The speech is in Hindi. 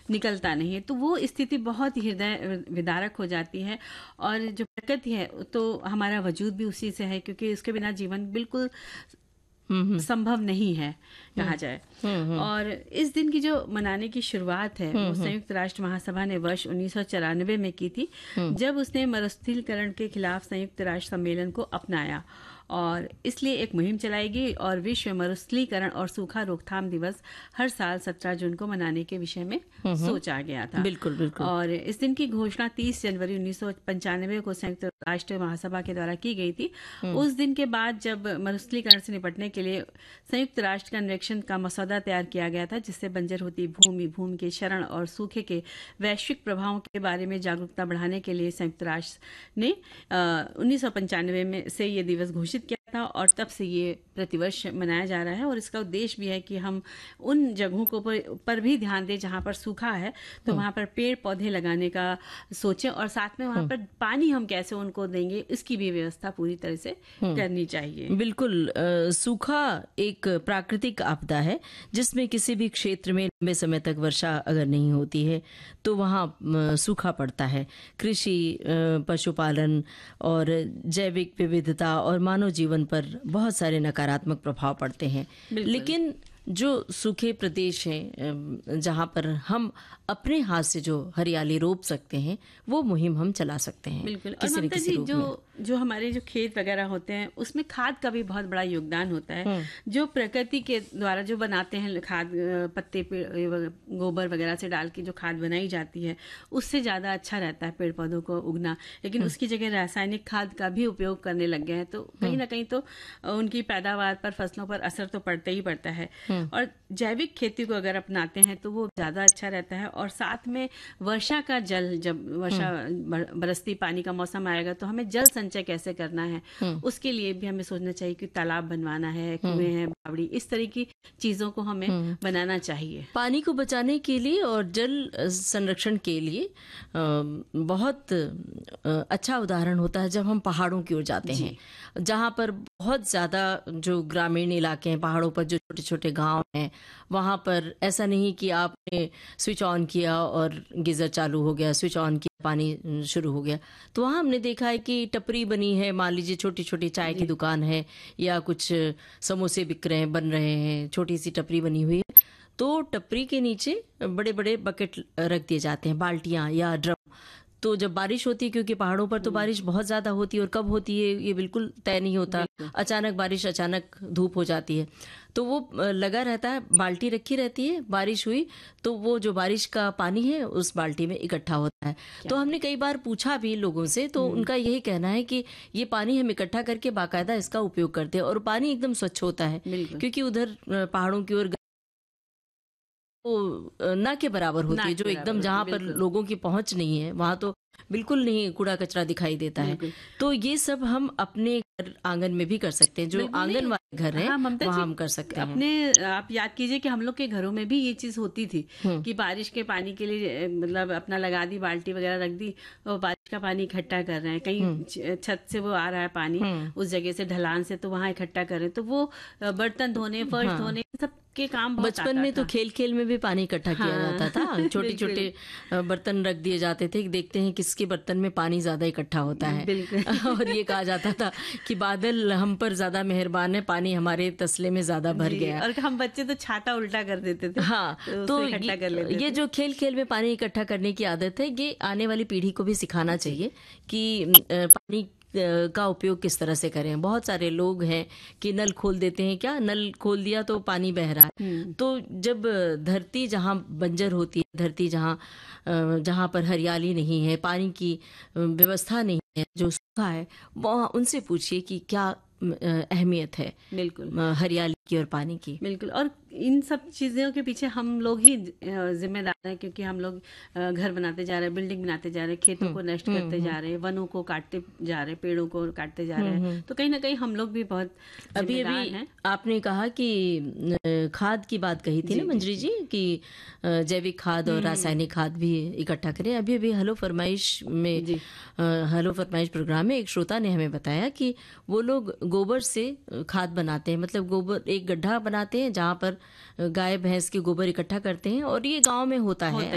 निकलता नहीं है, तो वो स्थिति बहुत ही हृदय विदारक हो जाती है। और जो प्रकृति है तो हमारा वजूद भी उसी से है, क्योंकि उसके बिना जीवन बिल्कुल संभव नहीं है कहा जाए। और इस दिन की जो मनाने की शुरुआत है वो संयुक्त राष्ट्र महासभा ने वर्ष 1994 में की थी, जब उसने मरुस्थलीकरण के खिलाफ संयुक्त राष्ट्र सम्मेलन को अपनाया, और इसलिए एक मुहिम चलाई गई और विश्व मरुस्थलीकरण और सूखा रोकथाम दिवस हर साल 17 जून को मनाने के विषय में सोचा गया था। बिल्कुल बिल्कुल। और इस दिन की घोषणा 30 जनवरी 1995 को संयुक्त राष्ट्र महासभा के द्वारा की गई थी। उस दिन के बाद जब मरुस्थलीकरण से निपटने के लिए संयुक्त राष्ट्र कन्वेंशन का मसौदा तैयार किया गया था, जिससे बंजर होती भूमि के क्षरण और सूखे के वैश्विक प्रभावों के बारे में जागरूकता बढ़ाने के लिए संयुक्त राष्ट्र ने 1995 में से ये दिवस घोषित किया था, और तब से ये प्रतिवर्ष मनाया जा रहा है। और इसका उद्देश्य भी है कि हम उन जगहों को पर भी ध्यान दें जहां पर सूखा है, तो वहां पर पेड़ पौधे लगाने का सोचें, और साथ में वहां पर पानी हम कैसे उनको देंगे इसकी भी व्यवस्था पूरी तरह से करनी चाहिए। बिल्कुल। सूखा एक प्राकृतिक आपदा है जिसमें किसी भी क्षेत्र में लंबे समय तक वर्षा अगर नहीं होती है तो वहाँ सूखा पड़ता है। कृषि, पशुपालन और जैविक विविधता और मानव जीवन पर बहुत सारे नकारात्मक प्रभाव पड़ते हैं। लेकिन जो सूखे प्रदेश हैं जहाँ पर हम अपने हाथ से जो हरियाली रोप सकते हैं वो मुहिम हम चला सकते हैं। बिल्कुल। और ममता जी, जो हमारे जो खेत वगैरह होते हैं उसमें खाद का भी बहुत बड़ा योगदान होता है। जो प्रकृति के द्वारा जो बनाते हैं खाद, पत्ते गोबर वगैरह से डाल के जो खाद बनाई जाती है उससे ज्यादा अच्छा रहता है पेड़ पौधों को उगना। लेकिन उसकी जगह रासायनिक खाद का भी उपयोग करने लग गए हैं, तो कहीं ना कहीं तो उनकी पैदावार पर, फसलों पर असर तो पड़ता ही पड़ता है। और जैविक खेती को अगर अपनाते हैं तो वो ज्यादा अच्छा रहता है। और साथ में वर्षा का जल, जब वर्षा बरसती पानी का मौसम आएगा तो हमें जल संचय कैसे करना है उसके लिए भी हमें सोचना चाहिए कि तालाब बनवाना है, कुएं हैं, बावड़ी, इस तरह की चीजों को हमें बनाना चाहिए। पानी को बचाने के लिए और जल संरक्षण के लिए बहुत अच्छा उदाहरण होता है जब हम पहाड़ों की ओर जाते हैं, जहाँ पर बहुत ज्यादा जो ग्रामीण इलाके हैं, पहाड़ों पर जो छोटे छोटे गांव हैं, वहां पर ऐसा नहीं कि आपने स्विच ऑन किया और गीजर चालू हो गया, स्विच ऑन किया पानी शुरू हो गया। तो वहां हमने देखा है कि टपरी बनी है, मान लीजिए छोटी छोटी चाय की दुकान है या कुछ समोसे बिक रहे हैं, बन रहे हैं, छोटी सी टपरी बनी हुई है, तो टपरी के नीचे बड़े बड़े बकेट रख दिए जाते हैं, बाल्टियां या ड्रम। तो जब बारिश होती है, क्योंकि पहाड़ों पर तो बारिश बहुत ज्यादा होती है और कब होती है ये बिल्कुल तय नहीं होता, अचानक बारिश, अचानक धूप हो जाती है, तो वो लगा रहता है, बाल्टी रखी रहती है, बारिश हुई तो वो जो बारिश का पानी है उस बाल्टी में इकट्ठा होता है। तो हमने कई बार पूछा भी लोगों से, तो उनका यही कहना है कि ये पानी हम इकट्ठा करके बाकायदा इसका उपयोग करते हैं और पानी एकदम स्वच्छ होता है, क्योंकि उधर पहाड़ों की ओर तो ना के बराबर होती है, जो एकदम जहाँ पर लोगों की पहुंच नहीं है वहां तो बिल्कुल नहीं कूड़ा कचरा दिखाई देता है। तो ये सब हम अपने घर आंगन में भी कर सकते हैं, जो आंगन वाले घर हैं वहाँ हम कर सकते हैं। अपने आप याद कीजिए कि हम लोग के घरों में भी ये चीज होती थी कि बारिश के पानी के लिए मतलब अपना लगा दी, बाल्टी वगैरह रख दी और बारिश का पानी इकट्ठा कर रहे हैं, कहीं छत से वो आ रहा है पानी उस जगह से, ढलान से, तो वहां इकट्ठा कर रहे हैं। तो वो बर्तन धोने, फर्श धोने, सब के काम बचपन में तो खेल खेल में भी पानी इकट्ठा किया जाता था, छोटे छोटे बर्तन रख दिए जाते थे, देखते हैं किसके बर्तन में पानी ज्यादा इकट्ठा होता है और ये कहा जाता था कि बादल हम पर ज्यादा मेहरबान है, पानी हमारे तसले में ज्यादा भर गया। और हम बच्चे तो छाता उल्टा कर देते थे। हाँ, तो ये जो खेल खेल में पानी इकट्ठा करने की आदत है, ये आने वाली पीढ़ी को भी सिखाना चाहिए कि पानी का उपयोग किस तरह से करें। बहुत सारे लोग हैं कि नल खोल देते हैं, क्या नल खोल दिया तो पानी बह रहा है। तो जब धरती जहाँ बंजर होती है, धरती जहाँ पर हरियाली नहीं है, पानी की व्यवस्था नहीं है, जो सूखा है, उनसे पूछिए कि क्या अहमियत है बिल्कुल हरियाली की और पानी की। बिल्कुल। और इन सब चीजों के पीछे हम लोग ही जिम्मेदार हैं, क्योंकि हम लोग घर बनाते जा रहे हैं, बिल्डिंग बनाते जा रहे हैं, खेतों को नष्ट करते जा रहे हैं, वनों को काटते जा रहे हैं, पेड़ों को काटते जा रहे हैं। तो कहीं ना कहीं हम लोग भी बहुत जिम्मेदार हैं। आपने कहा कि खाद की बात कही थी ना मंजरी जी, कि जैविक खाद और रासायनिक खाद भी इकट्ठा करें। अभी अभी हेलो फरमाइश प्रोग्राम में एक श्रोता ने हमें बताया कि वो लोग गोबर से खाद बनाते हैं, मतलब गोबर एक गड्ढा बनाते हैं जहाँ पर गाय भैंस के गोबर इकट्ठा करते हैं, और ये गांव में होता है।